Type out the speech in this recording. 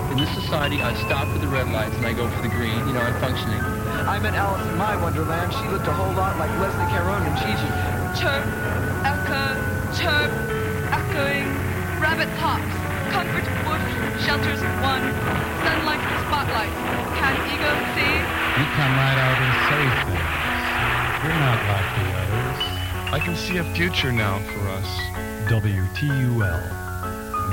In this society, I stop for the red lights and I go for the green. You know, I'm functioning. I met Alice in my Wonderland. She looked a whole lot like Leslie Caron and Gigi. Chirp, echo, chirp, echoing. Rabbit hops, comfort bush, shelters one, sunlight, spotlight. Can ego see? You come right out and say things. You're not like the others. I can see a future now for us. WTUL.